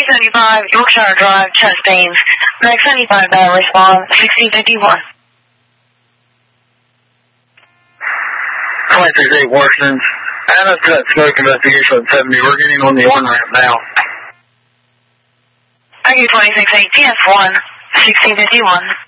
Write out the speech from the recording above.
75 Yorkshire Drive, chest pains. Max 75 respond, 1651. 26-8 Washington. Anna's got smoke investigation at 70. We're getting on the on-ramp now. Thank you, 26-8 TF1, 1651.